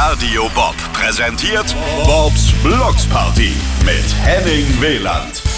Radio Bob präsentiert Bobs Blocksparty mit Henning Wieland.